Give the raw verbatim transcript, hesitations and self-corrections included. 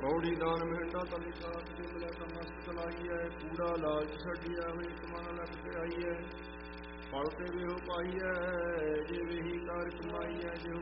ਕੌੜੀ ਦਾਨ ਮਹਿੰਡਾ ਤਲੀ ਕਾਤ ਦੇ ਮਿਲਿਆ ਤਾਂ ਮਸਤ ਲਾਈਐ ਕੂੜਾ ਲਾਲਚ ਛੱਡੀਐ ਹੋਏ ਮਨ ਲਖ ਤੇ ਆਈਐ ਫਲ ਤੇ ਵੇਹੋ ਪਾਈਐ ਜੇ ਵੇਹੀ ਕਾਰ ਕਮਾਈਐ ਜੇ